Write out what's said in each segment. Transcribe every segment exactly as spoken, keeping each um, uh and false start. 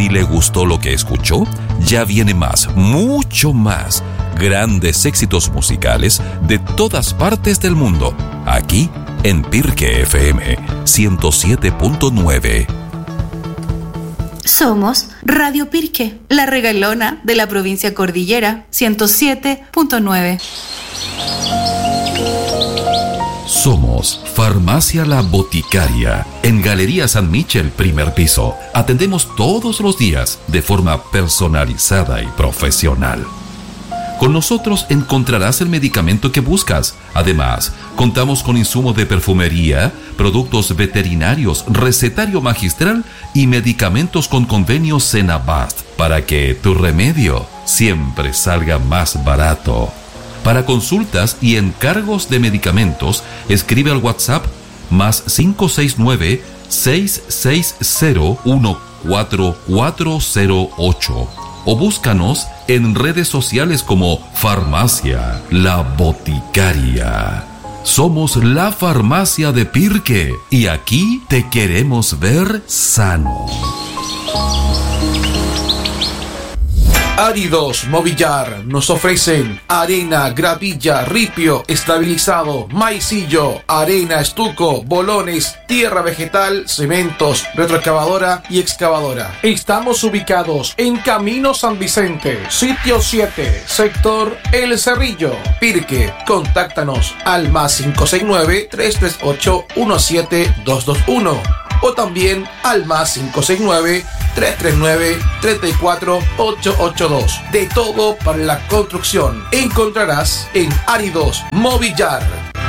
Si le gustó lo que escuchó, ya viene más, mucho más. Grandes éxitos musicales de todas partes del mundo, aquí en Pirque F M ciento siete punto nueve. Somos Radio Pirque, la regalona de la provincia Cordillera, ciento siete punto nueve. Somos Farmacia La Boticaria, en Galería San Michel, primer piso. Atendemos todos los días de forma personalizada y profesional. Con nosotros encontrarás el medicamento que buscas. Además, contamos con insumos de perfumería, productos veterinarios, recetario magistral y medicamentos con convenio Senabast para que tu remedio siempre salga más barato. Para consultas y encargos de medicamentos, escribe al WhatsApp más cinco seis nueve, seis seis cero, uno cuatro cuatro cero ocho o búscanos en redes sociales como Farmacia La Boticaria. Somos la farmacia de Pirque y aquí te queremos ver sano. Áridos Movillar nos ofrecen arena, gravilla, ripio, estabilizado, maicillo, arena, estuco, bolones, tierra vegetal, cementos, retroexcavadora y excavadora. Estamos ubicados en Camino San Vicente, sitio siete, sector El Cerrillo, Pirque. Contáctanos al más cinco seis nueve, tres tres ocho, uno siete dos dos uno o también al más cinco seis nueve, tres tres nueve, tres cuatro ocho ocho dos. De todo para la construcción encontrarás en Áridos Movillar.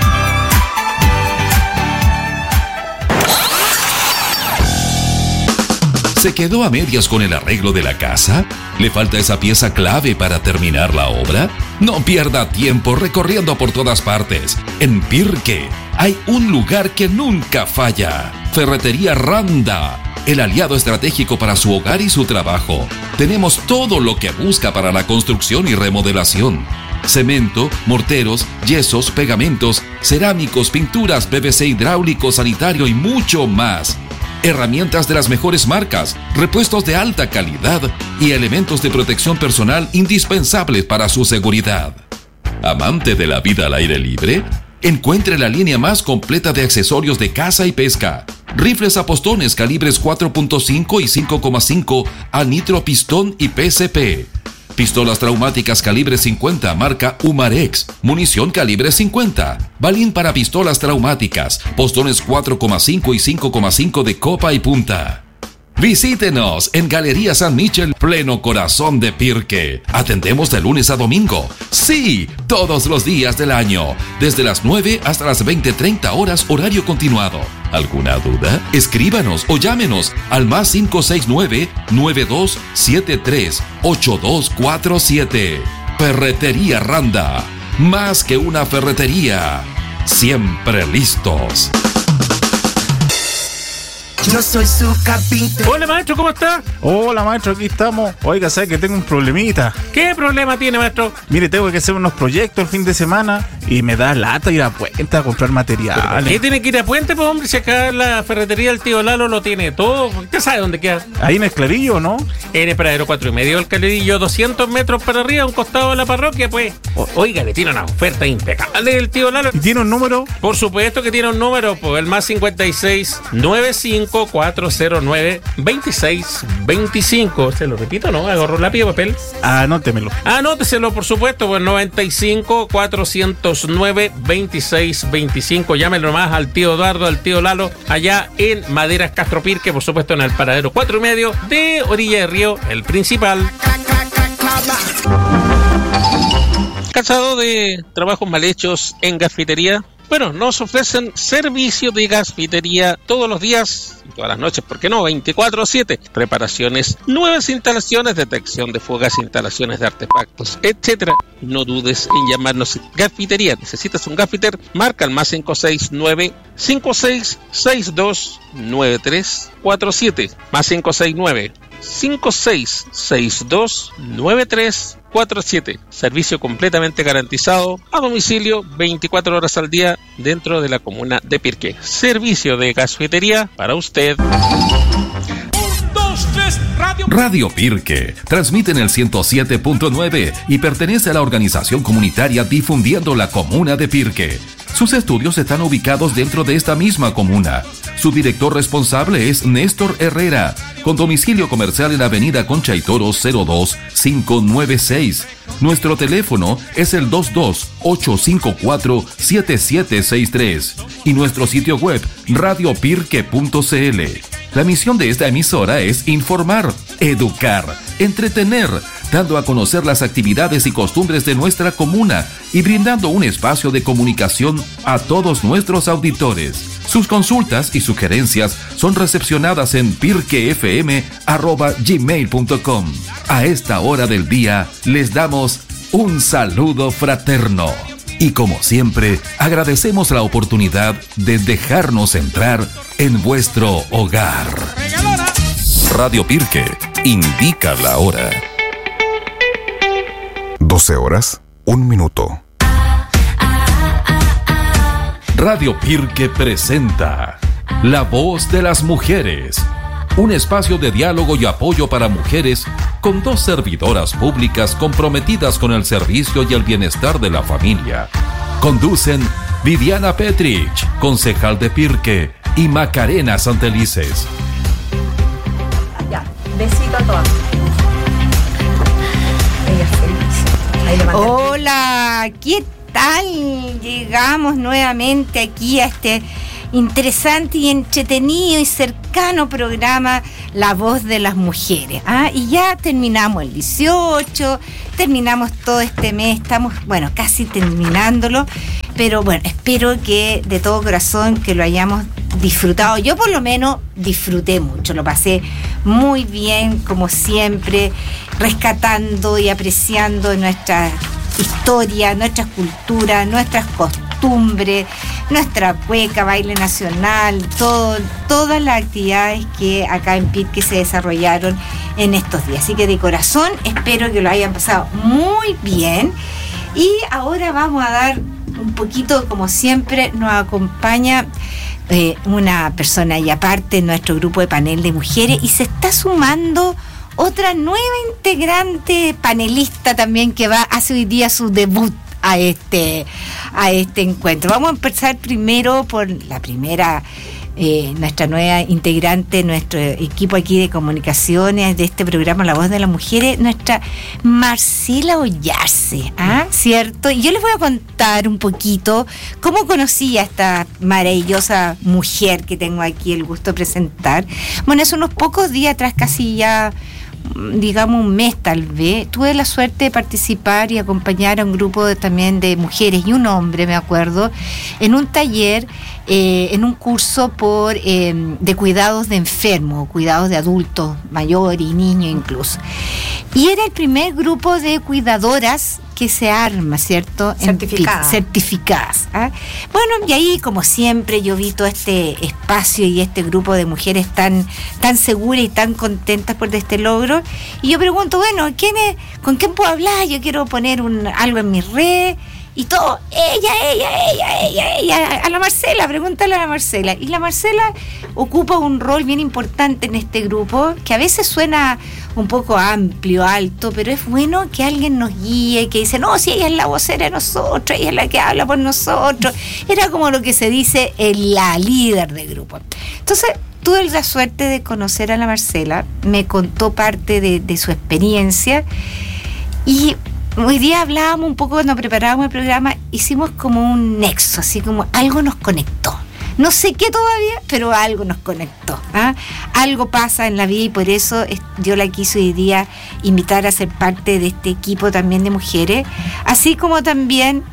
¿Se quedó a medias con el arreglo de la casa? ¿Le falta esa pieza clave para terminar la obra? No pierda tiempo recorriendo por todas partes. En Pirque hay un lugar que nunca falla. Ferretería Randa, el aliado estratégico para su hogar y su trabajo. Tenemos todo lo que busca para la construcción y remodelación. Cemento, morteros, yesos, pegamentos, cerámicos, pinturas, P V C hidráulico, sanitario y mucho más. Herramientas de las mejores marcas, repuestos de alta calidad y elementos de protección personal indispensables para su seguridad. ¿Amante de la vida al aire libre? Encuentre la línea más completa de accesorios de caza y pesca. Rifles a postones calibres cuatro punto cinco y cinco coma cinco a nitro pistón y P C P. Pistolas traumáticas calibre cincuenta marca Umarex. Munición calibre cincuenta. Balín para pistolas traumáticas. Postones cuatro coma cinco y cinco coma cinco de copa y punta. Visítenos en Galería San Michel, pleno corazón de Pirque. Atendemos de lunes a domingo. Sí, todos los días del año. Desde las nueve hasta las veinte treinta horas horario continuado. ¿Alguna duda? Escríbanos o llámenos al más cinco seis nueve, nueve dos siete tres, ocho dos cuatro siete. Ferretería Randa. Más que una ferretería. Siempre listos. Yo soy su carpintero. Hola maestro, ¿cómo está? Hola maestro, aquí estamos. Oiga, ¿sabe que tengo un problemita? ¿Qué problema tiene, maestro? Mire, tengo que hacer unos proyectos el fin de semana y me da lata ir a Puente a comprar materiales. ¿Qué tiene que ir a Puente, pues hombre? Si acá la ferretería del tío Lalo lo tiene todo. ¿Usted sabe dónde queda? Ahí en el Clarillo, ¿no? En el paradero cuatro y medio del Clarillo, doscientos metros para arriba, a un costado de la parroquia, pues. O, oiga, le tiene una oferta impecable del tío Lalo. ¿Y tiene un número? Por supuesto que tiene un número, pues el más cincuenta y seis, noventa y cinco, cuatrocientos nueve, veintiséis veinticinco. Se lo repito, ¿no? Agarro lápiz y papel. Anótemelo. Anóteselo, por supuesto, pues noventa y cinco, cuatrocientos nueve, veintiséis veinticinco. Llámelo nomás al tío Eduardo, al tío Lalo, allá en Maderas Castro Pirque, por supuesto, en el paradero cuatro y medio de Orilla de Río, el principal. ¿Cansado de trabajos mal hechos en gasfitería? Bueno, nos ofrecen servicio de gasfitería todos los días, todas las noches, ¿por qué no? veinticuatro siete. Reparaciones, nuevas instalaciones, detección de fugas, instalaciones de artefactos, etcétera. No dudes en llamarnos Gasfitería. ¿Necesitas un gasfiter? Marca el más cinco seis nueve, cinco seis seis dos, nueve tres cuatro siete. Más cinco seis nueve, cinco seis seis dos, nueve tres cuatro siete. Servicio completamente garantizado a domicilio veinticuatro horas al día dentro de la comuna de Pirque. Servicio de gasfitería para usted. Un, dos, tres, Radio Radio Pirque transmite en el ciento siete punto nueve y pertenece a la organización comunitaria Difundiendo la Comuna de Pirque. Sus estudios están ubicados dentro de esta misma comuna. Su director responsable es Néstor Herrera, con domicilio comercial en la avenida Concha y Toro cero dos cinco nueve seis. Nuestro teléfono es el dos dos ocho cinco cuatro siete siete seis tres y nuestro sitio web radio pirque punto c l. La misión de esta emisora es informar, educar, entretener, dando a conocer las actividades y costumbres de nuestra comuna y brindando un espacio de comunicación a todos nuestros auditores. Sus consultas y sugerencias son recepcionadas en pirquefm arroba gmail punto com. A esta hora del día les damos un saludo fraterno. Y como siempre, agradecemos la oportunidad de dejarnos entrar en vuestro hogar. Radio Pirque indica la hora. doce horas, un minuto. Radio Pirque presenta La Voz de las Mujeres, un espacio de diálogo y apoyo para mujeres con dos servidoras públicas comprometidas con el servicio y el bienestar de la familia. Conducen Viviana Petrich, concejal de Pirque, y Macarena Santelices. Ya, besito a todas. Hola, ¿qué tal? Llegamos nuevamente aquí a este interesante y entretenido y cercano programa La Voz de las Mujeres. ¿ah? Y ya terminamos el dieciocho, terminamos todo este mes, estamos, bueno, casi terminándolo, pero bueno, espero que de todo corazón que lo hayamos disfrutado. Yo por lo menos disfruté mucho, lo pasé muy bien, como siempre, rescatando y apreciando nuestra historia, nuestras culturas, nuestras costumbres, nuestra cueca, baile nacional, todo, todas las actividades que acá en Pirque se desarrollaron en estos días. Así que de corazón espero que lo hayan pasado muy bien. Y ahora vamos a dar un poquito, como siempre, nos acompaña eh, una persona y aparte en nuestro grupo de panel de mujeres, y se está sumando otra nueva integrante panelista también que va hace hoy día su debut a este a este encuentro. Vamos a empezar primero por la primera, eh, nuestra nueva integrante, nuestro equipo aquí de comunicaciones de este programa La Voz de las Mujeres, nuestra Marcela Ollarse, ¿ah? ¿Cierto? Y yo les voy a contar un poquito cómo conocí a esta maravillosa mujer que tengo aquí el gusto de presentar. Bueno, hace unos pocos días atrás, casi ya digamos un mes tal vez, tuve la suerte de participar y acompañar a un grupo de, también de mujeres y un hombre, me acuerdo, en un taller, eh, en un curso por eh, de cuidados de enfermos, cuidados de adultos mayores y niños incluso. Y era el primer grupo de cuidadoras que se arma, ¿cierto? Certificadas. Certificadas. ¿ah? Bueno, y ahí, como siempre, yo vi todo este espacio y este grupo de mujeres tan, tan seguras y tan contentas por este logro. Y yo pregunto, bueno, ¿quién es, ¿con quién puedo hablar? Yo quiero poner un, algo en mi red. Y todo, ella, ella, ella, ella, ella, a la Marcela, pregúntale a la Marcela. Y la Marcela ocupa un rol bien importante en este grupo, que a veces suena un poco amplio, alto, pero es bueno que alguien nos guíe, que dice, no, si ella es la vocera de nosotros, ella es la que habla por nosotros. Era como lo que se dice el, la líder del grupo. Entonces, tuve la suerte de conocer a la Marcela, me contó parte de, de su experiencia, y hoy día hablábamos un poco cuando preparábamos el programa, hicimos como un nexo, así como algo nos conectó. No sé qué todavía, pero algo nos conectó. ¿ah? Algo pasa en la vida y por eso yo la quise hoy día invitar a ser parte de este equipo también de mujeres, así como también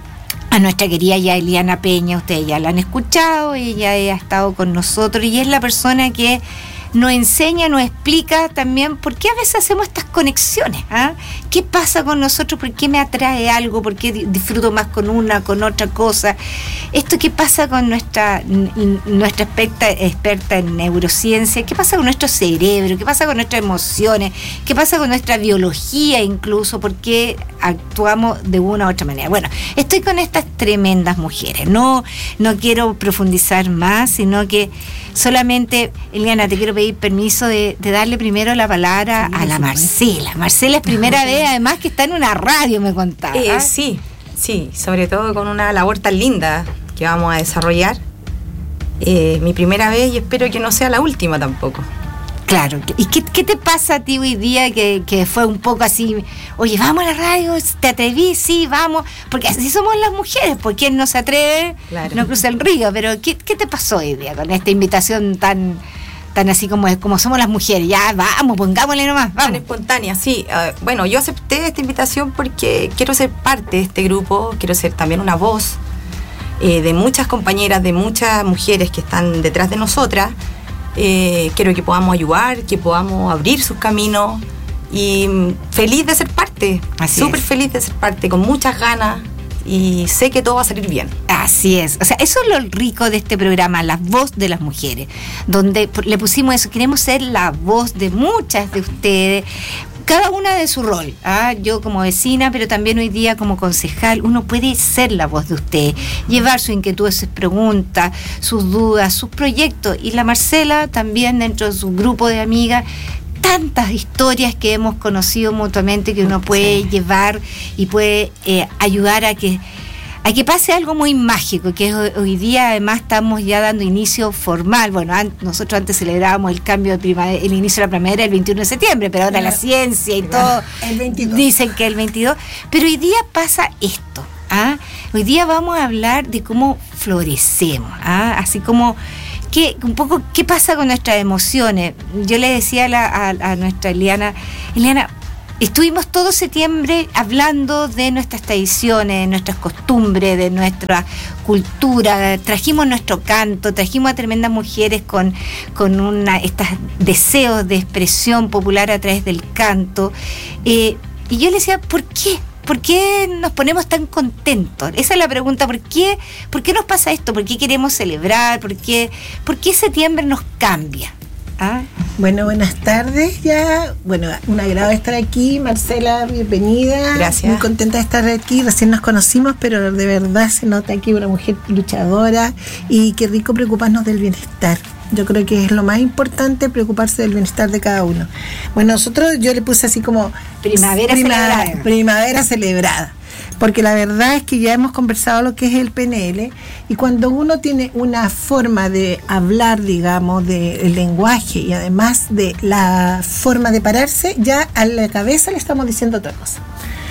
a nuestra querida ya Eliana Peña. Ustedes ya la han escuchado, ella ha estado con nosotros y es la persona que nos enseña, nos explica también por qué a veces hacemos estas conexiones. ¿ah? ¿Qué pasa con nosotros? ¿Por qué me atrae algo? ¿Por qué disfruto más con una, con otra cosa? Esto qué pasa con nuestra nuestra experta, experta en neurociencia, qué pasa con nuestro cerebro, qué pasa con nuestras emociones, qué pasa con nuestra biología incluso, por qué actuamos de una u otra manera. Bueno, estoy con estas tremendas mujeres. No, no quiero profundizar más, sino que solamente, Eliana, te quiero pedir permiso de, de darle primero la palabra sí, a la Marcela. Marcela es primera vez, además, que está en una radio, me contaba. Eh, sí, sí, sobre todo con una labor tan linda que vamos a desarrollar. Eh, mi primera vez y espero que no sea la última tampoco. Claro. ¿Y qué, qué te pasa a ti hoy día que, que fue un poco así, oye, vamos a la radio, te atreví, sí, vamos, porque así somos las mujeres, porque quien no se atreve claro. no cruza el río, pero ¿qué, qué te pasó hoy día con esta invitación tan tan así como, como somos las mujeres? Ya, vamos, pongámosle nomás, vamos. Tan espontánea, sí. Uh, bueno, yo acepté esta invitación porque quiero ser parte de este grupo, quiero ser también una voz eh, de muchas compañeras, de muchas mujeres que están detrás de nosotras. Eh, quiero que podamos ayudar, que podamos abrir sus caminos y feliz de ser parte, súper feliz de ser parte, con muchas ganas y sé que todo va a salir bien. Así es, o sea, eso es lo rico de este programa, la voz de las mujeres, donde le pusimos eso, queremos ser la voz de muchas de ustedes, cada una de su rol, ¿ah? Yo como vecina, pero también hoy día como concejal, uno puede ser la voz de usted, llevar sus inquietudes, sus preguntas, sus dudas, sus proyectos, y la Marcela también dentro de su grupo de amigas, tantas historias que hemos conocido mutuamente que uno puede sí. llevar y puede eh, ayudar a que a que pase algo muy mágico, que hoy, hoy día además estamos ya dando inicio formal. Bueno, an, nosotros antes celebrábamos el cambio de primavera, el inicio de la primavera el veintiuno de septiembre, pero ahora claro. la ciencia y todo el veintidós. Dicen que el veintidós, pero hoy día pasa esto, ¿ah? Hoy día vamos a hablar de cómo florecemos, ¿ah? Así como que un poco qué pasa con nuestras emociones. Yo le decía a, la, a, a nuestra Eliana, Eliana, estuvimos todo septiembre hablando de nuestras tradiciones, de nuestras costumbres, de nuestra cultura, trajimos nuestro canto, trajimos a tremendas mujeres con, con una, estos deseos de expresión popular a través del canto. Eh, y yo le decía, ¿por qué? ¿Por qué nos ponemos tan contentos? Esa es la pregunta, ¿por qué, por qué nos pasa esto? ¿Por qué queremos celebrar? ¿Por qué, por qué septiembre nos cambia? ¿Ah? Bueno, buenas tardes ya. Bueno, un agrado estar aquí. Marcela, bienvenida. Gracias. Muy contenta de estar aquí. Recién nos conocimos, pero de verdad se nota aquí una mujer luchadora y qué rico preocuparnos del bienestar. Yo creo que es lo más importante, preocuparse del bienestar de cada uno. Bueno, nosotros, yo le puse así como primavera prima, celebrada. Primavera celebrada. Porque la verdad es que ya hemos conversado lo que es el P N L y cuando uno tiene una forma de hablar, digamos, del lenguaje y además de la forma de pararse, ya a la cabeza le estamos diciendo otra cosa.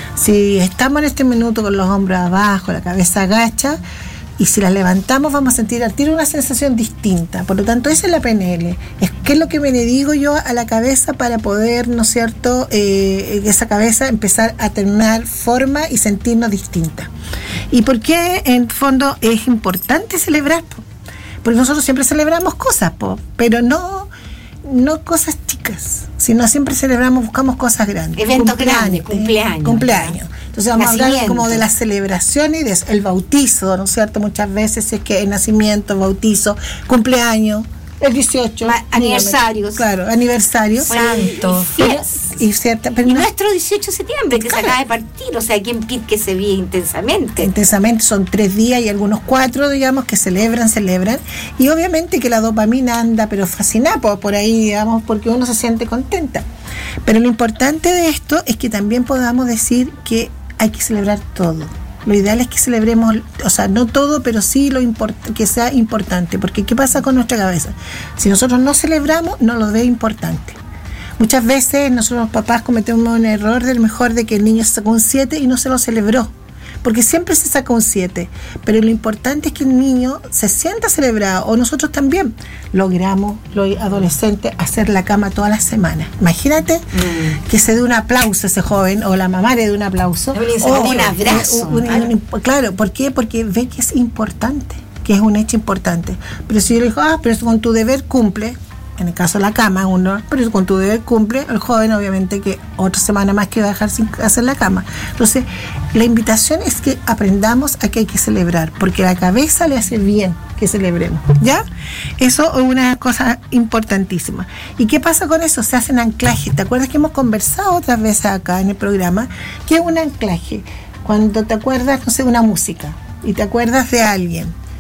Si estamos en este minuto con los hombros abajo, la cabeza agacha, y si la levantamos vamos a sentir al tiro una sensación distinta. Por lo tanto, esa es la P N L. Es qué es lo que me le digo yo a la cabeza para poder, ¿no es cierto?, eh, esa cabeza empezar a tener forma y sentirnos distinta. ¿Y por qué en fondo es importante celebrar? Porque nosotros siempre celebramos cosas, po, pero no, no cosas chicas, sino siempre celebramos, buscamos cosas grandes. Eventos grandes, cumpleaños. Cumpleaños. Entonces vamos nacimiento. a hablar como de la celebración y del bautizo, ¿no es cierto? Muchas veces es que el nacimiento, bautizo, cumpleaños, el dieciocho. Ma- aniversarios. Claro, aniversario. Santo. Y, y, cierta, pero y no, nuestro dieciocho de septiembre, que claro. se acaba de partir, o sea, aquí en Pirque se vive intensamente. Intensamente, son tres días y algunos cuatro, digamos, que celebran, celebran. Y obviamente que la dopamina anda, pero fascinada por, por ahí, digamos, porque uno se siente contenta. Pero lo importante de esto es que también podamos decir que hay que celebrar todo. Lo ideal es que celebremos, o sea, no todo, pero sí lo import- que sea importante. Porque ¿qué pasa con nuestra cabeza? Si nosotros no celebramos, no lo ve importante. Muchas veces nosotros los papás cometemos un error del mejor de que el niño sacó un siete y no se lo celebró. Porque siempre se saca un siete. Pero lo importante es que el niño se sienta celebrado. O nosotros también logramos, los adolescentes, hacer la cama todas las semanas. Imagínate mm. que se dé un aplauso a ese joven, o la mamá le dé un aplauso. O un, un abrazo. Un, un, un, claro, ¿por qué? Porque ve que es importante, que es un hecho importante. Pero si yo le digo, ah, pero con tu deber cumple, en el caso de la cama, uno, pero con tu deber cumple, el joven obviamente que otra semana más que va a dejar sin hacer la cama. Entonces, la invitación es que aprendamos a que hay que celebrar, porque a la cabeza le hace bien que celebremos, ¿ya? Eso es una cosa importantísima. ¿Y qué pasa con eso? Se hacen anclajes. ¿Te acuerdas que hemos conversado otras veces acá en el programa? ¿Qué es un anclaje? Cuando te acuerdas, no sé, una música, y te acuerdas de alguien,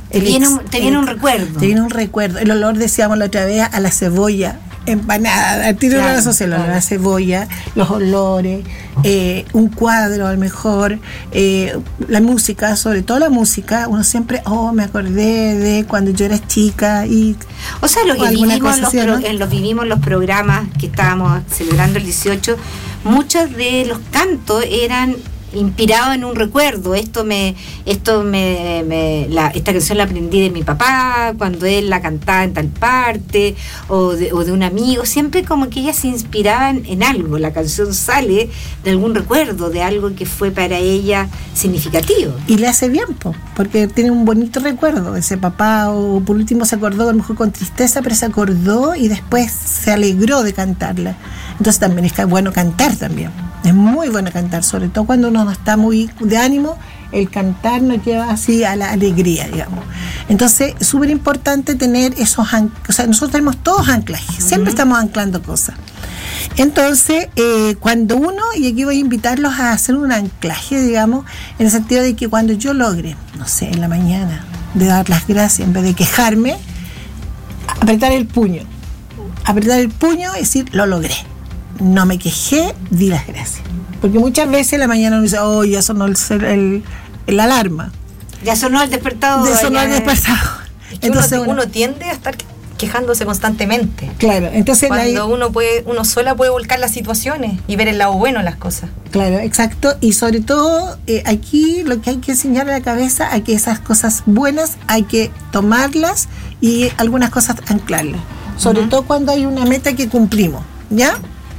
Te viene un, te viene un recuerdo. Te viene un recuerdo. El olor, decíamos la otra vez, a la cebolla empanada, al tiro Claro, de la sociedad, claro. la cebolla, los olores, eh, un cuadro a lo mejor, eh, la música, sobre todo la música, uno siempre, oh, me acordé de cuando yo era chica y... O sea, lo o que alguna vivimos, cosa los así, pro- ¿no? en los vivimos los programas que estábamos celebrando el dieciocho, muchos de los cantos eran inspirado en un recuerdo. Esto me, esto me, me la, esta canción la aprendí de mi papá cuando él la cantaba en tal parte, o de, o de un amigo. Siempre como que ellas se inspiraban en algo. La canción sale de algún recuerdo, de algo que fue para ella significativo. Y le hace bien, po, porque tiene un bonito recuerdo. Ese papá, o por último se acordó, a lo mejor con tristeza, pero se acordó y después se alegró de cantarla. Entonces también es bueno cantar también. Es muy bueno cantar, sobre todo cuando uno no está muy de ánimo, el cantar nos lleva así a la alegría, digamos. Entonces, es súper importante tener esos anclajes. O sea, nosotros tenemos todos anclajes, uh-huh. Siempre estamos anclando cosas. Entonces, eh, cuando uno, y aquí voy a invitarlos a hacer un anclaje, digamos, en el sentido de que cuando yo logre, no sé, en la mañana, de dar las gracias, en vez de quejarme, apretar el puño. Apretar el puño y decir, lo logré. No me quejé, di las gracias. Porque muchas veces en la mañana uno dice, oh, ya sonó el, el, el alarma. Ya sonó el despertador. Ya sonó el despertador. Es que entonces uno, uno, uno tiende a estar quejándose constantemente. Claro, entonces cuando la, uno puede, uno sola puede volcar las situaciones y ver el lado bueno de las cosas. Claro, exacto. Y sobre todo eh, aquí lo que hay que enseñar a la cabeza es que esas cosas buenas hay que tomarlas y algunas cosas anclarlas. Sobre uh-huh. todo cuando hay una meta que cumplimos, ¿ya?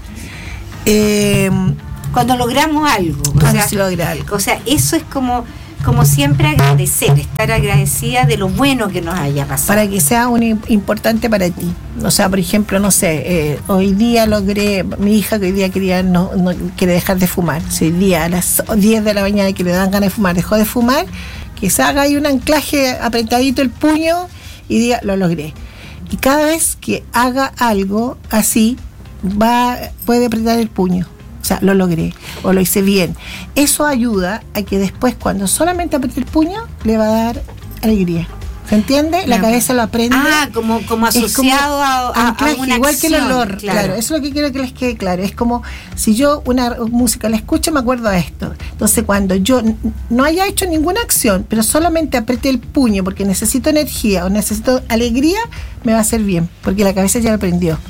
Eh, cuando logramos algo, o sea, se logra algo. O sea, eso es como, como siempre agradecer, estar agradecida de lo bueno que nos haya pasado. Para que sea un importante para ti. O sea, por ejemplo, no sé, eh, hoy día logré, mi hija que hoy día quería no, no quiere dejar de fumar. Si hoy día a las diez de la mañana que le dan ganas de fumar, dejó de fumar, que se haga ahí un anclaje apretadito el puño y diga, lo logré. Y cada vez que haga algo así, va puede apretar el puño, o sea, lo logré o lo hice bien. Eso ayuda a que después, cuando solamente apriete el puño, le va a dar alegría. ¿Se entiende? La cabeza lo aprende. Ah, como, como asociado como a, a, anclaje, a una igual acción, que el olor. Claro. claro, eso es lo que quiero que les quede claro. Es como si yo una música la escucho, me acuerdo de esto. Entonces, cuando yo no haya hecho ninguna acción, pero solamente apreté el puño porque necesito energía o necesito alegría, me va a hacer bien, porque la cabeza ya lo aprendió.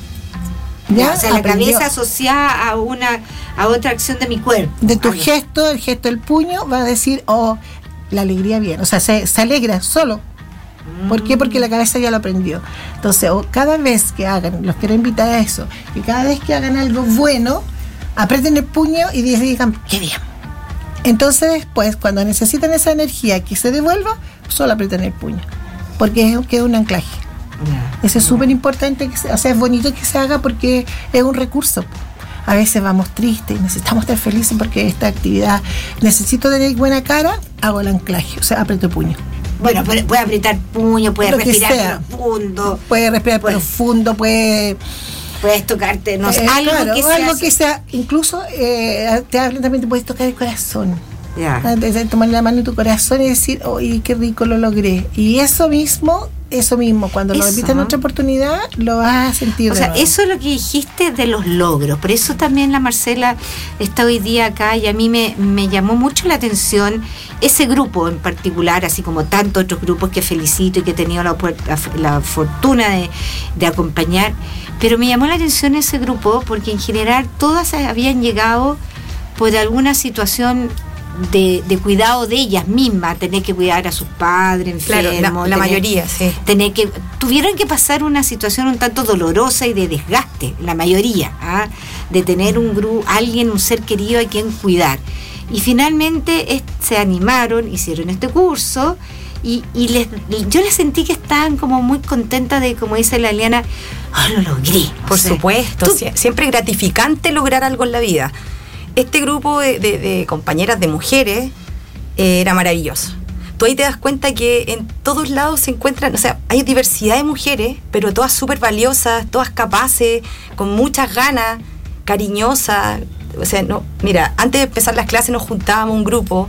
¿Ya? O sea, la aprendió. Cabeza asociada a una a otra acción de mi cuerpo. De tu Ay. gesto, el gesto del puño va a decir, oh, la alegría bien. O sea, se, se alegra solo. Mm. ¿Por qué? Porque la cabeza ya lo aprendió. Entonces, oh, cada vez que hagan, los quiero invitar a eso, que cada vez que hagan algo bueno, aprieten el puño y digan, qué bien. Entonces, después, cuando necesitan esa energía que se devuelva, solo aprieten el puño. Porque es, que es un anclaje. Yeah, Eso es súper yeah. importante, que se, o sea, es bonito que se haga porque es un recurso. A veces vamos tristes, necesitamos estar felices porque esta actividad, necesito tener buena cara, hago el anclaje, o sea, aprieto el puño. Bueno, puede, puede apretar puño, puede Lo respirar profundo. Puede respirar puede, profundo, puede... Puedes tocarte, no sé, eh, algo, claro, que, sea algo que sea, incluso eh, te hablan también, te puedes tocar el corazón. Yeah. Tomar la mano en tu corazón y decir, oye, qué rico, lo logré. Y eso mismo, eso mismo, cuando eso. lo repitas en otra oportunidad, lo vas a sentir. O sea, nuevo. Eso es lo que dijiste de los logros. Por eso también la Marcela está hoy día acá y a mí me, me llamó mucho la atención ese grupo en particular, así como tantos otros grupos que felicito y que he tenido la, la, la fortuna de, de acompañar. Pero me llamó la atención ese grupo porque en general todas habían llegado por alguna situación De, de cuidado de ellas mismas, tener que cuidar a sus padres enfermos, claro, la, la tener, mayoría, sí. Tener que, tuvieron que pasar una situación un tanto dolorosa y de desgaste, la mayoría, ¿ah? De tener un grupo, alguien, un ser querido a quien cuidar. Y finalmente es, se animaron, hicieron este curso y, y les, yo les sentí que estaban como muy contentas de, como dice la Eliana, oh, lo logré. Por sea, supuesto, tú, siempre es gratificante lograr algo en la vida. Este grupo de, de, de compañeras, de mujeres, eh, era maravilloso. Tú ahí te das cuenta que en todos lados se encuentran, o sea, hay diversidad de mujeres, pero todas súper valiosas, todas capaces, con muchas ganas, cariñosas. O sea, no, mira, antes de empezar las clases nos juntábamos un grupo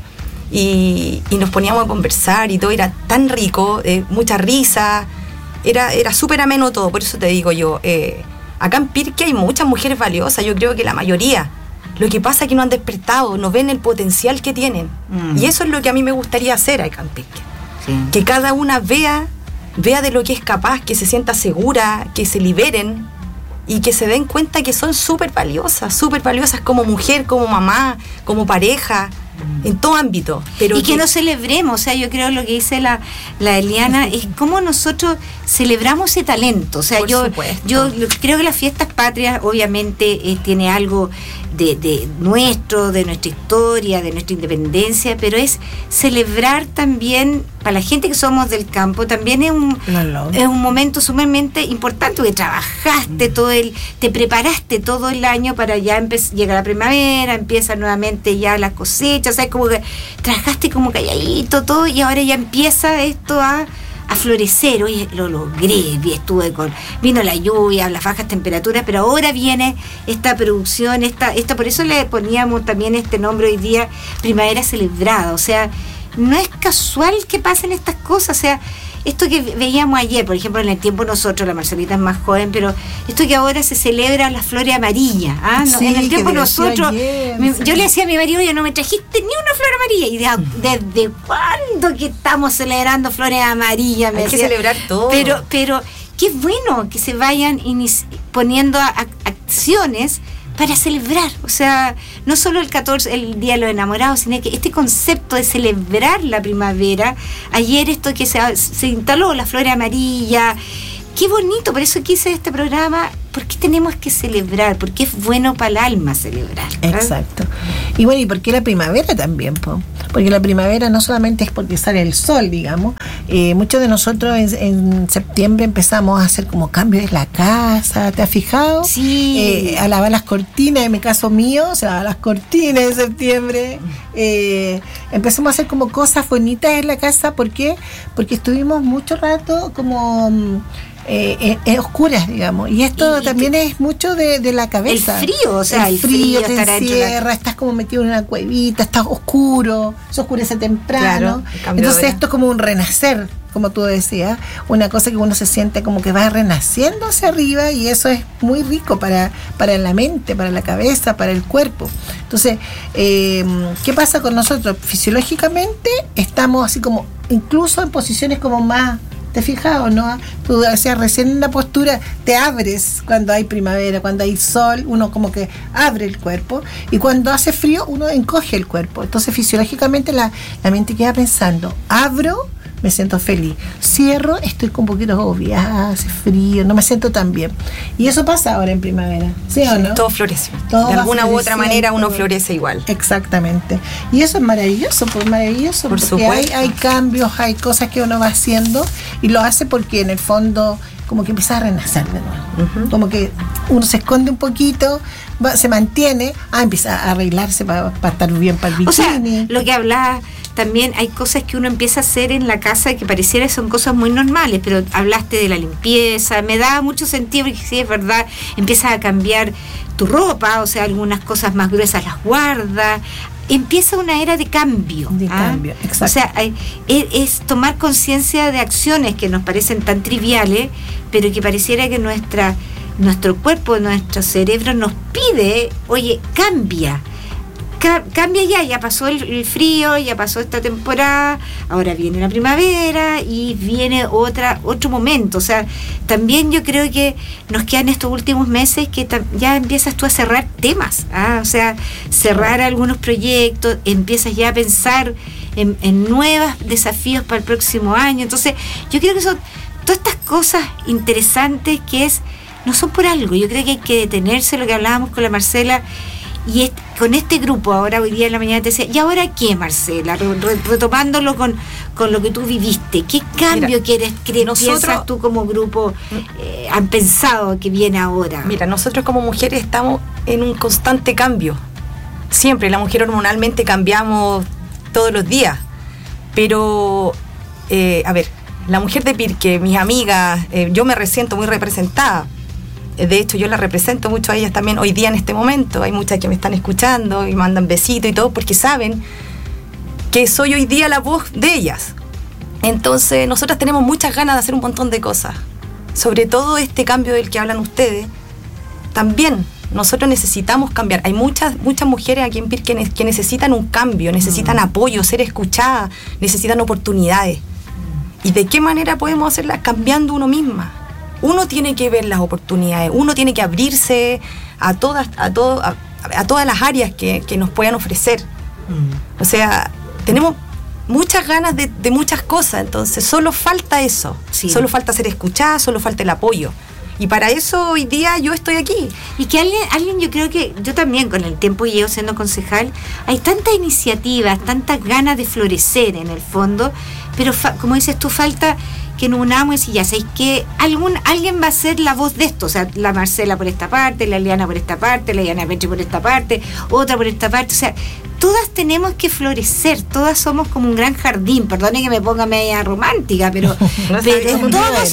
y, y nos poníamos a conversar y todo era tan rico, eh, mucha risa, era, era súper ameno todo. Por eso te digo yo, eh, acá en Pirque hay muchas mujeres valiosas, yo creo que la mayoría. Lo que pasa es que no han despertado, no ven el potencial que tienen. Mm. Y eso es lo que a mí me gustaría hacer acá en Pirque. Sí. Que cada una vea, vea de lo que es capaz, que se sienta segura, que se liberen y que se den cuenta que son súper valiosas, súper valiosas como mujer, como mamá, como pareja, en todo ámbito. Pero y que, que nos celebremos, o sea, yo creo lo que dice la, la Eliana, es cómo nosotros celebramos ese talento. O sea, yo, yo creo que las fiestas patrias obviamente eh, tiene algo de, de nuestro, de nuestra historia, de nuestra independencia, pero es celebrar también, para la gente que somos del campo, también es un, es un momento sumamente importante, porque trabajaste mm. todo el, te preparaste todo el año para ya empe- llegar la primavera, empieza nuevamente ya la cosecha, o sea, como que trabajaste como calladito todo y ahora ya empieza esto a a florecer. Oye, lo logré, estuve con, vino la lluvia, las bajas temperaturas, pero ahora viene esta producción, esta, esta, por eso le poníamos también este nombre hoy día, Primavera Celebrada. O sea, no es casual que pasen estas cosas, o sea, esto que veíamos ayer, por ejemplo, en el tiempo nosotros, la Marcelita es más joven, pero esto que ahora se celebra las flores amarillas, ¿ah? No, sí, en el tiempo nosotros, ayer, me, sí. yo le decía a mi marido, oye, no me trajiste ni una flor amarilla, y de, ¿desde cuándo que estamos celebrando flores amarillas? Me Hay decía, que celebrar todo. Pero, pero qué bueno que se vayan inici- poniendo a, a, acciones para celebrar, o sea, no solo el catorce, el Día de los Enamorados, sino que este concepto de celebrar la primavera, ayer esto que se, se instaló, la flor amarilla, qué bonito, por eso quise este programa, porque tenemos que celebrar, porque es bueno para el alma celebrar, ¿verdad? Exacto. Y bueno, ¿y por qué la primavera también, po? Porque la primavera no solamente es porque sale el sol, digamos, eh, muchos de nosotros en, en septiembre empezamos a hacer como cambios en la casa, ¿te has fijado? Sí. Eh, a lavar las cortinas, en mi caso mío, se lavan las cortinas en septiembre, eh, empezamos a hacer como cosas bonitas en la casa, ¿por qué? Porque estuvimos mucho rato como... Eh, eh, eh, oscuras, digamos, y esto y, también y es mucho de, de la cabeza. El frío, o sea, el, el frío, frío te encierra, la... estás como metido en una cuevita, estás oscuro, se oscurece temprano, claro, entonces esto es como un renacer, como tú decías, una cosa que uno se siente como que va renaciendo hacia arriba, y eso es muy rico para, para la mente, para la cabeza, para el cuerpo. Entonces, eh, ¿qué pasa con nosotros? Fisiológicamente estamos así como, incluso en posiciones como más... ¿Te fijas o no? Tú decías recién en la postura, te abres cuando hay primavera, cuando hay sol, uno como que abre el cuerpo, y cuando hace frío uno encoge el cuerpo. Entonces fisiológicamente la, la mente queda pensando, abro, me siento feliz, cierro, estoy con un poquito obvia, hace frío, no me siento tan bien. Y eso pasa ahora en primavera, ¿sí o no? Todo florece. Todo de alguna u otra manera uno florece igual. Exactamente. Y eso es maravilloso, pues maravilloso, Por porque supuesto. hay, hay cambios, hay cosas que uno va haciendo, y lo hace porque en el fondo como que empieza a renacer de nuevo. Uh-huh. Como que uno se esconde un poquito, va, se mantiene, ah, empieza a arreglarse para pa estar bien para el bikini. O sea, lo que hablaba, también hay cosas que uno empieza a hacer en la casa que pareciera que son cosas muy normales, pero hablaste de la limpieza, me da mucho sentido, porque sí, es verdad, empiezas a cambiar tu ropa, o sea, algunas cosas más gruesas las guardas, empieza una era de cambio. De ¿ah? cambio, exacto. O sea, es, es tomar conciencia de acciones que nos parecen tan triviales, pero que pareciera que nuestra, nuestro cuerpo, nuestro cerebro nos pide, oye, cambia. Cambia ya, ya pasó el, el frío, ya pasó esta temporada, ahora viene la primavera y viene otra otro momento. O sea, también yo creo que nos quedan estos últimos meses que tam- ya empiezas tú a cerrar temas, ¿ah? O sea, cerrar algunos proyectos, empiezas ya a pensar en, en nuevos desafíos para el próximo año. Entonces, yo creo que son todas estas cosas interesantes que es no son por algo. Yo creo que hay que detenerse, lo que hablábamos con la Marcela. Y es, con este grupo, ahora hoy día en la mañana te decía, ¿y ahora qué, Marcela? Re, re, retomándolo con, con lo que tú viviste, ¿qué cambio Mira, quieres, crees, nosotros, piensas tú como grupo, eh, han pensado que viene ahora? Mira, nosotros como mujeres estamos en un constante cambio. Siempre, la mujer hormonalmente cambiamos todos los días. Pero, eh, a ver, la mujer de Pirque, mis amigas, eh, yo me resiento muy representada. De hecho, yo la represento mucho a ellas también hoy día en este momento. Hay muchas que me están escuchando y mandan besitos y todo porque saben que soy hoy día la voz de ellas. Entonces, nosotras tenemos muchas ganas de hacer un montón de cosas. Sobre todo este cambio del que hablan ustedes. También nosotros necesitamos cambiar. Hay muchas muchas mujeres aquí en Pirque que, que necesitan un cambio, necesitan mm. apoyo, ser escuchadas, necesitan oportunidades. Mm. ¿Y de qué manera podemos hacerlas? Cambiando uno misma. Uno tiene que ver las oportunidades, uno tiene que abrirse a todas, a todo, a, a todas las áreas que, que nos puedan ofrecer. Mm. O sea, tenemos muchas ganas de, de muchas cosas, entonces solo falta eso, sí. Solo falta ser escuchada, solo falta el apoyo. Y para eso hoy día yo estoy aquí. Y que alguien, alguien yo creo que yo también con el tiempo que llevo siendo concejal, hay tantas iniciativas, tantas ganas de florecer en el fondo, pero fa, como dices tú, falta que nos unamos y decir, ya sabéis que algún, alguien va a ser la voz de esto, o sea, la Marcela por esta parte, la Eliana por esta parte, la Diana Peche por esta parte, otra por esta parte, o sea, todas tenemos que florecer, todas somos como un gran jardín, perdone que me ponga media romántica, pero, no pero todos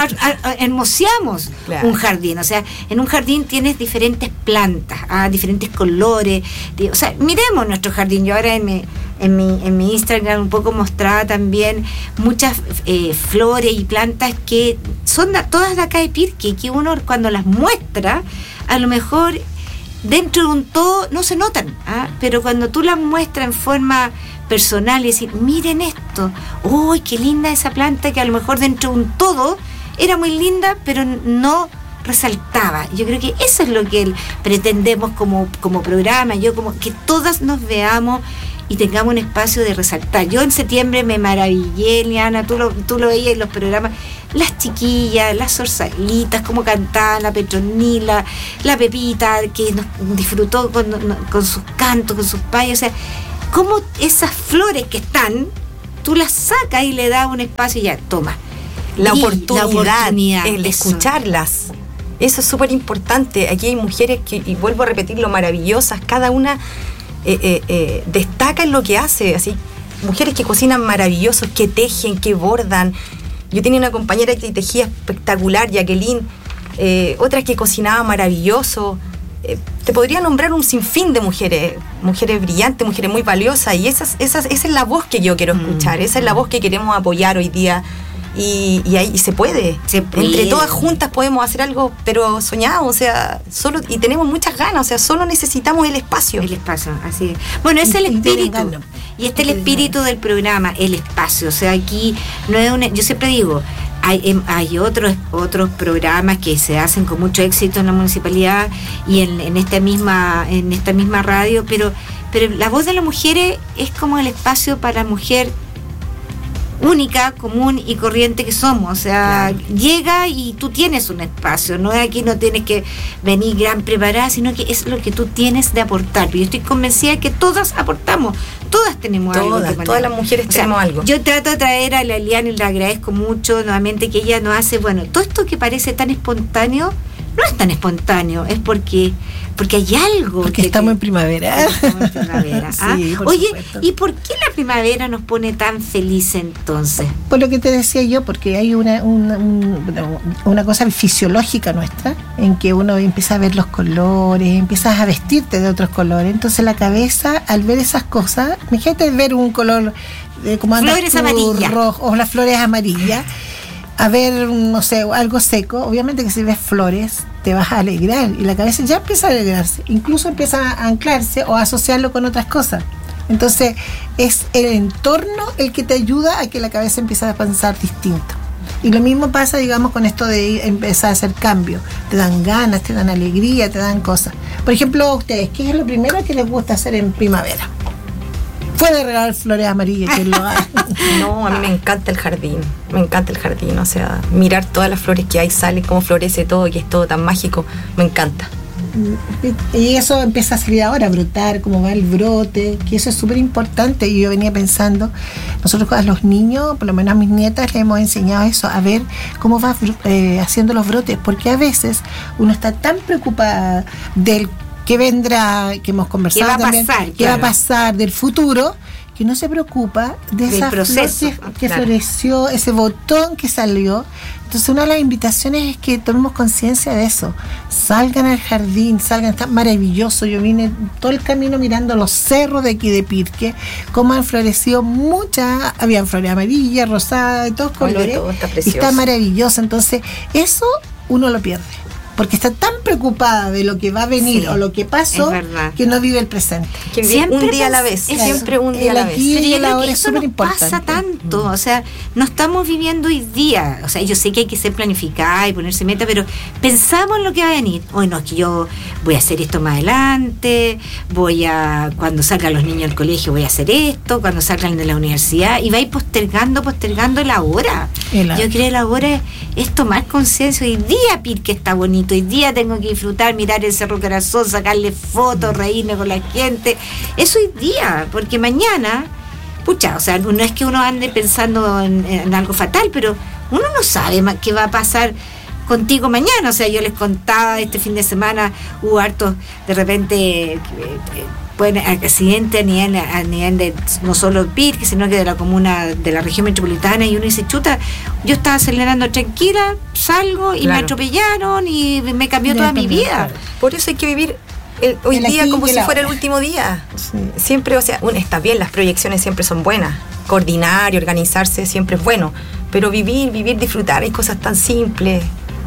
hermoseamos claro. Un jardín, o sea, en un jardín tienes diferentes plantas, ah, diferentes colores, o sea, miremos nuestro jardín. Yo ahora en mi, en mi, en mi Instagram un poco mostraba también muchas eh, flores y plantas que son de, todas de acá de Pirque, que uno cuando las muestra, a lo mejor dentro de un todo no se notan, ¿ah? Pero cuando tú las muestras en forma personal y decir, miren esto, uy, qué linda esa planta, que a lo mejor dentro de un todo era muy linda, pero no resaltaba. Yo creo que eso es lo que pretendemos como, como programa, yo como que todas nos veamos y tengamos un espacio de resaltar. Yo en septiembre me maravillé, Liana, tú lo, tú lo veías en los programas, las chiquillas, las zorzalitas, cómo cantaban, la Petronila, la Pepita, que nos disfrutó con, con sus cantos, con sus payas, o sea, cómo esas flores que están, tú las sacas y le das un espacio y ya, toma. La oportunidad, la oportunidad, el eso. Escucharlas. Eso es súper importante. Aquí hay mujeres que, y vuelvo a repetirlo, maravillosas, cada una Eh, eh, eh, destaca en lo que hace, así, mujeres que cocinan maravillosos, que tejen, que bordan. Yo tenía una compañera que tejía espectacular, Jacqueline, eh, otras que cocinaban maravilloso. Eh, te podría nombrar un sinfín de mujeres, mujeres brillantes, mujeres muy valiosas, y esas, esas, esa es la voz que yo quiero escuchar, mm. esa es la voz que queremos apoyar hoy día. Y, y ahí y se puede. se puede entre todas juntas podemos hacer algo, pero soñado, o sea, solo, y tenemos muchas ganas, o sea, solo necesitamos el espacio el espacio, así es. Bueno, es el espíritu y este es el espíritu del programa, el espacio, o sea, aquí no es una, yo siempre digo, hay, hay otros otros programas que se hacen con mucho éxito en la municipalidad y en, en esta misma en esta misma radio, pero pero la voz de las mujeres es como el espacio para la mujer única, común y corriente que somos, o sea, claro. Llega y tú tienes un espacio, no es aquí, no tienes que venir gran preparada, sino que es lo que tú tienes de aportar. Yo estoy convencida de que todas aportamos, todas tenemos todas, algo. Todas las mujeres o sea, tenemos algo. Yo trato de traer a la Eliana y le agradezco mucho nuevamente que ella nos hace, bueno, todo esto que parece tan espontáneo, no es tan espontáneo, es porque porque hay algo. Porque que, estamos en primavera. Estamos en primavera. ¿Ah? Sí, por Oye, supuesto. ¿Y por qué la primavera nos pone tan felices entonces? Por lo que te decía yo, porque hay una, una, una, una cosa fisiológica nuestra, en que uno empieza a ver los colores, empiezas a vestirte de otros colores, entonces la cabeza, al ver esas cosas, imagínate ver un color de como flores amarillas, rojo, o las flores amarillas, a ver, no sé, algo seco, obviamente que si ves flores te vas a alegrar y la cabeza ya empieza a alegrarse, incluso empieza a anclarse o a asociarlo con otras cosas. Entonces es el entorno el que te ayuda a que la cabeza empiece a pensar distinto. Y lo mismo pasa, digamos, con esto de empezar a hacer cambios. Te dan ganas, te dan alegría, te dan cosas. Por ejemplo, a ustedes, ¿qué es lo primero que les gusta hacer en primavera? Puede regalar flores amarillas, que lo haga. No, a mí me encanta el jardín, me encanta el jardín, o sea, mirar todas las flores que hay, salen, cómo florece todo, que es todo tan mágico, me encanta. Y eso empieza a salir ahora, a brotar, cómo va el brote, que eso es súper importante. Y yo venía pensando, nosotros a los niños, por lo menos a mis nietas, les hemos enseñado eso, a ver cómo va eh, haciendo los brotes, porque a veces uno está tan preocupada del que vendrá, que hemos conversado ¿Qué va a también, pasar? qué Claro. va a pasar del futuro, que no se preocupa de Del esa proceso, flor que, que claro. floreció, ese botón que salió. Entonces una de las invitaciones es que tomemos conciencia de eso. Salgan al jardín, salgan, está maravilloso. Yo vine todo el camino mirando los cerros de aquí de Pirque, cómo han florecido muchas, habían flores amarillas, rosadas, de todos Oye, colores. todo está y precioso. está maravilloso. Entonces eso uno lo pierde. Porque está tan preocupada de lo que va a venir Sí, o lo que pasó, es verdad. que no vive el presente. Que vivir Siempre un día a la pasa- vez, es- siempre un día a el la vez. aquí Pero y yo el creo ahora que es eso nos súper pasa importante. tanto, o sea, no estamos viviendo hoy día, o sea, yo sé que hay que ser planificada y ponerse meta, pero pensamos en lo que va a venir. Hoy no, es que yo voy a hacer esto más adelante, voy a, cuando salgan los niños del colegio voy a hacer esto, cuando salgan de la universidad, y va a ir postergando, postergando la hora. El ahora. Yo creo que la hora es, es tomar conciencia. Hoy día Pirque está bonito, hoy día tengo que disfrutar, mirar el Cerro Corazón, sacarle fotos, reírme con la gente. Eso hoy día, porque mañana, pucha, o sea, no es que uno ande pensando en, en algo fatal, pero uno no sabe ma- qué va a pasar contigo mañana. O sea, yo les contaba este fin de semana, hubo hartos, de repente, eh, eh, bueno, accidentes a nivel, a nivel de no solo Pirque, sino que de la comuna, de la región metropolitana, y uno dice, chuta, yo estaba acelerando tranquila, salgo y me Claro. atropellaron y me cambió Ya toda mi cambió, vida. claro. Por eso hay que vivir el- hoy El día aquí como y si el fuera el ahora. último día. Sí. Siempre, o sea, bueno, está bien, las proyecciones siempre son buenas. Coordinar y organizarse siempre es bueno. Pero vivir, vivir, disfrutar, hay cosas tan simples.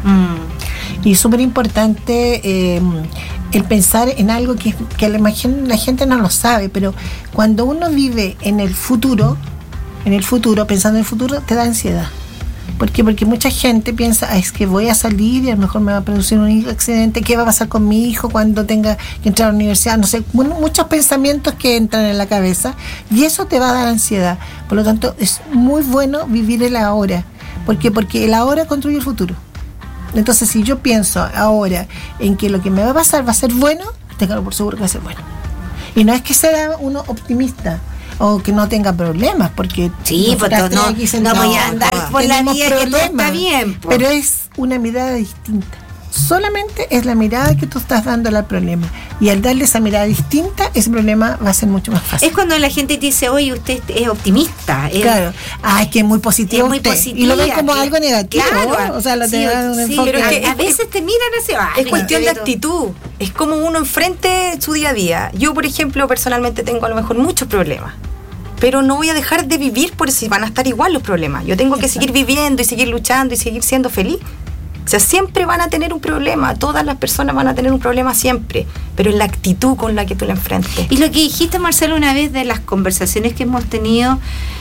Mm. Y súper importante eh, el pensar en algo que, que la, imagin- la gente no lo sabe, pero cuando uno vive en el futuro, en el futuro, pensando en el futuro, te da ansiedad. ¿Por qué? Porque mucha gente piensa, "Ah, es que voy a salir y a lo mejor me va a producir un accidente, ¿qué va a pasar con mi hijo cuando tenga que entrar a la universidad?" No sé, bueno, muchos pensamientos que entran en la cabeza y eso te va a dar ansiedad. Por lo tanto, es muy bueno vivir el ahora. ¿Por qué? Porque el ahora construye el futuro. Entonces, si yo pienso ahora en que lo que me va a pasar va a ser bueno, téngalo por seguro que va a ser bueno. Y no es que sea uno optimista o que no tenga problemas, porque Sí, pues nosotras no, tres aquí no voy a sentadas andar por la tenemos vida que todo está problemas, bien, po. pero es una mirada distinta. Solamente es la mirada que tú estás dándole al problema. Y al darle esa mirada distinta, ese problema va a ser mucho más fácil. Es cuando la gente te dice, oye, usted es optimista. es- Claro, ay, que es muy positivo es muy usted. positiva. Y lo ven como algo negativo, Claro, ¿no? O sea, lo sí, te dan un sí, enfoque. pero es que a, a es- veces te miran así. ay, Es cuestión de pero- actitud. Es como uno enfrente su día a día. Yo, por ejemplo, personalmente tengo a lo mejor muchos problemas. Pero no voy a dejar de vivir por si van a estar igual los problemas. Yo tengo que seguir viviendo y seguir luchando y seguir siendo feliz. O sea, siempre van a tener un problema. Todas las personas van a tener un problema siempre. Pero es la actitud con la que tú lo enfrentes. Y lo que dijiste, Marcelo, una vez de las conversaciones que hemos tenido,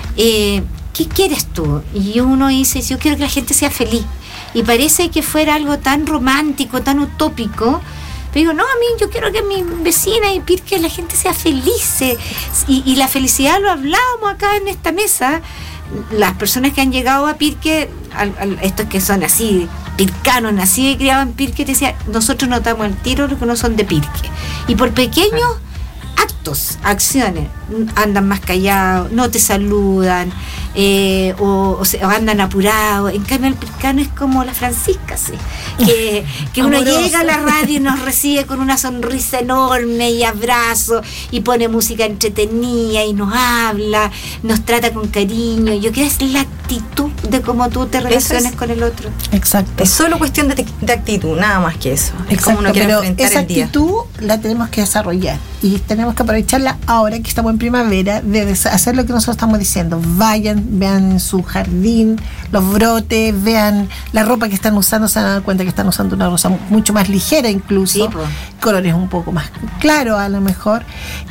eh, ¿qué quieres tú? Y uno dice, yo quiero que la gente sea feliz. Y parece que fuera algo tan romántico, tan utópico. Pero digo, no, a mí yo quiero que mi vecina y Pirque la gente sea feliz. eh, Y, y la felicidad lo hablábamos acá en esta mesa. Las personas que han llegado a Pirque, al- al- estos que son así, pircanos, nacidos y criados en Pirque, te decían, nosotros notamos el tiro los que no son de Pirque. Y por pequeños actos, acciones, andan más callados, no te saludan, eh, o, o, se- o andan apurados. En cambio el pircano es como la Francisca, ¿sí? que, que uno Amoroso. llega a la radio y nos recibe con una sonrisa enorme y abrazo y pone música entretenida y nos habla, nos trata con cariño. Yo creo que es la actitud de cómo tú te relaciones es- con el otro. Exacto. Es solo cuestión de, de actitud, nada más que eso. Es como Exacto, uno quiere pero enfrentar esa el día. actitud la tenemos que desarrollar y tenemos que aprovecharla ahora que estamos en primavera de des- hacer lo que nosotros estamos diciendo. Vayan, vean en su jardín los brotes, vean la ropa que están usando, se van a dar cuenta que están usando una rosa mucho más ligera incluso, Sí, po. colores un poco más claros a lo mejor,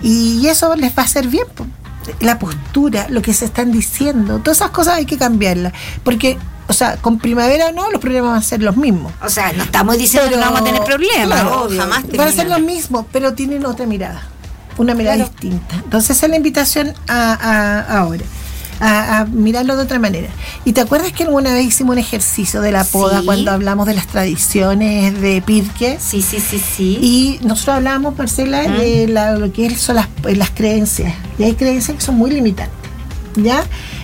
y eso les va a hacer bien, po. La postura, lo que se están diciendo, todas esas cosas hay que cambiarlas, porque, o sea, con primavera o no, los problemas van a ser los mismos. O sea, no estamos diciendo que no vamos a tener problemas, claro, obvio. jamás van a ser termina. lo mismo, pero tienen otra mirada, una mirada Claro. distinta. Entonces esa es la invitación a, a- ahora, a, a mirarlo de otra manera. ¿Y te acuerdas que alguna vez hicimos un ejercicio de la poda Sí. cuando hablamos de las tradiciones de Pirque? Sí, sí, sí, sí. Y nosotros hablábamos, Marcela, de la- lo que son las, las creencias. Y hay creencias que son muy limitantes, ¿ya?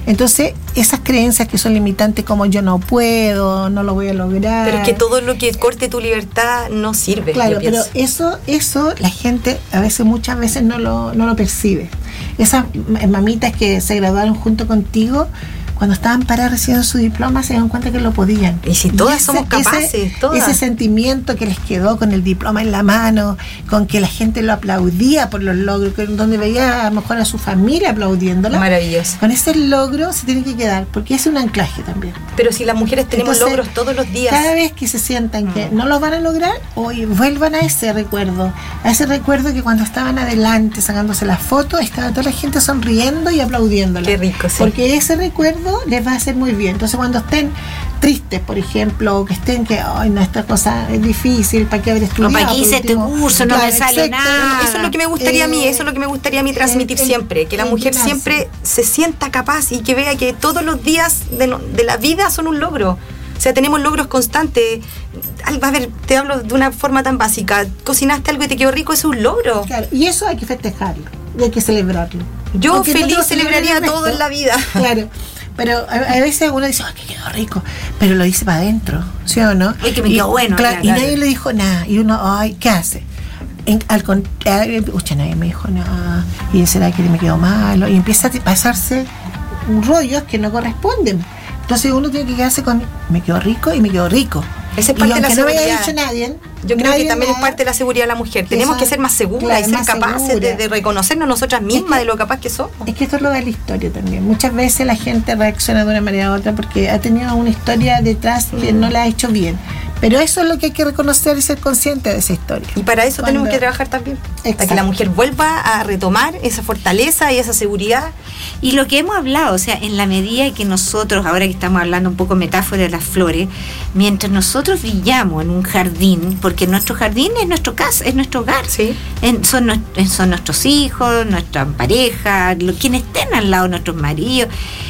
Entonces, esas creencias que son limitantes como yo no puedo, no lo voy a lograr. Pero es que todo lo que corte tu libertad no sirve. Claro, pero eso, eso la gente a veces, muchas veces no lo, no lo percibe. Esas mamitas que se graduaron junto contigo, cuando estaban paradas recibiendo su diploma, se dieron cuenta que lo podían. Y si todas y ese, somos capaces, ese, todas. Ese sentimiento que les quedó con el diploma en la mano, con que la gente lo aplaudía por los logros, que donde veía a lo mejor a su familia aplaudiéndolo. Maravilloso. Con ese logro se tiene que quedar, porque es un anclaje también. Pero si las mujeres tenemos Entonces, logros todos los días. Cada vez que se sientan que Mm. no lo van a lograr, hoy vuelvan a ese recuerdo, a ese recuerdo que cuando estaban adelante sacándose las fotos, estaba toda la gente sonriendo y aplaudiéndola. Qué rico, sí. Porque ese recuerdo les va a hacer muy bien. Entonces, cuando estén tristes, por ejemplo, o que estén que, ay, no, esta cosa es difícil, ¿para qué haber estudiado? para qué hice Por último, este curso, no me sale nada. Eso es lo que me gustaría a mí, Eh, eso es lo que me gustaría a mí transmitir eh, el- siempre, que la el mujer gimnasio. siempre se sienta capaz y que vea que todos los días de, no- de la vida son un logro. O sea, tenemos logros constantes. Al- A ver, te hablo de una forma tan básica. Cocinaste algo y te quedó rico, es un logro. Claro, y eso hay que festejarlo, y hay que celebrarlo. Yo Aunque no feliz te lo celebraría celebre el todo resto. en la vida. Claro. Pero a, a veces uno dice, ay, que quedó rico, pero lo dice para adentro, ¿sí o no? Ay, que me Y- quedó bueno, claro, claro. y nadie le dijo nada. Y uno, ay, ¿qué hace? En, al contrario, ucha, nadie me dijo nada. Y será que me quedó malo. Y empieza a pasarse rollos que no corresponden. Entonces uno tiene que quedarse con, me quedó rico y me quedó rico. Esa es Y parte de la aunque no me haya seguridad. dicho nadie, Yo creo nadie que también me es parte de la seguridad de la mujer. Tenemos esa- que ser más seguras claro, y ser más capaces segura. de, de reconocernos nosotras mismas que- de lo capaz que somos. Es que esto es lo de la historia también. Muchas veces la gente reacciona de una manera u otra porque ha tenido una historia detrás que no la ha hecho bien. Pero eso es lo que hay que reconocer y ser consciente de esa historia. Y para eso Cuando- tenemos que trabajar también. Para que Exacto. la mujer vuelva a retomar esa fortaleza y esa seguridad. Y lo que hemos hablado, o sea, en la medida que nosotros, ahora que estamos hablando un poco metáfora de las flores, mientras nosotros brillamos en un jardín, porque nuestro jardín es nuestro casa, es nuestro hogar, Sí. En- son, nues- son nuestros hijos, nuestra pareja, lo- quienes estén al lado, nuestros maridos.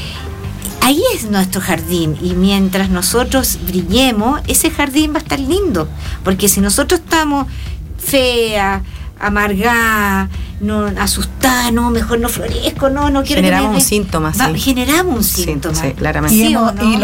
Ahí es nuestro jardín, y mientras nosotros brillemos, ese jardín va a estar lindo, porque si nosotros estamos feas, amargadas, no, asustadas, no, mejor no florezco, no, no quiero que Generamos me un ve- síntoma, va- sí. generamos un Sí, síntoma. sí, claramente. Y, ¿Sí o hemos- no? y